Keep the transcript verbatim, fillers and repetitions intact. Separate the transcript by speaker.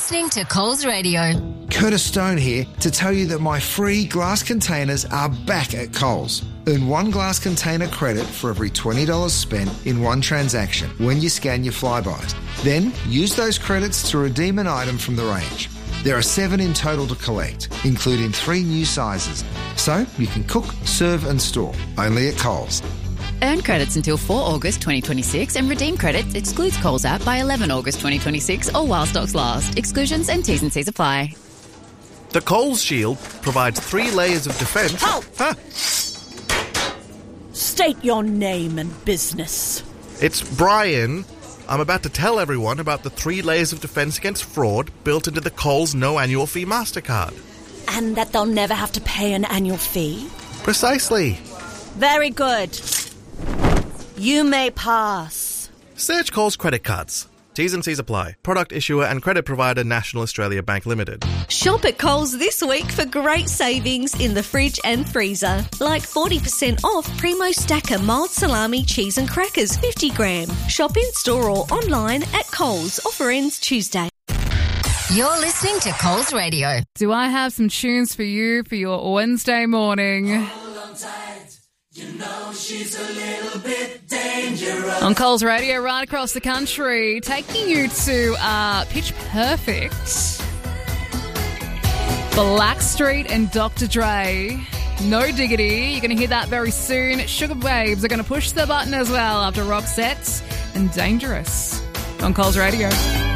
Speaker 1: listening to Coles Radio.
Speaker 2: Curtis Stone here to tell you that my free glass containers are back at Coles. Earn one glass container credit for every twenty dollars spent in one transaction when you scan your Flybys. Then use those credits to redeem an item from the range. There are seven in total to collect, including three new sizes. So you can cook, serve and store. Only at Coles.
Speaker 3: Earn credits until the fourth of August twenty twenty-six and redeem credits excludes Coles app by the eleventh of August twenty twenty-six or while stocks last. Exclusions and T's and C's apply.
Speaker 4: The Coles Shield provides three layers of defence.
Speaker 5: Halt!
Speaker 4: Huh?
Speaker 5: State your name and business.
Speaker 4: It's Brian. I'm about to tell everyone about the three layers of defence against fraud built into the Coles no annual fee MasterCard.
Speaker 5: And that they'll never have to pay an annual fee?
Speaker 4: Precisely.
Speaker 5: Very good. You may pass.
Speaker 4: Search Coles credit cards. T's and C's apply. Product issuer and credit provider National Australia Bank Limited.
Speaker 6: Shop at Coles this week for great savings in the fridge and freezer. Like forty percent off Primo Stacker mild salami, cheese and crackers fifty gram. Shop in store or online at Coles. Offer ends Tuesday.
Speaker 1: You're listening to Coles Radio.
Speaker 7: Do I have some tunes for you for your Wednesday morning?
Speaker 8: Hold on tight. You know she's a little bit dangerous.
Speaker 7: On Coles Radio, right across the country, taking you to uh, Pitch Perfect, Blackstreet and Doctor Dre. No Diggity. You're going to hear that very soon. Sugar Babes are going to push the button as well after Roxette and Dangerous on Coles Radio.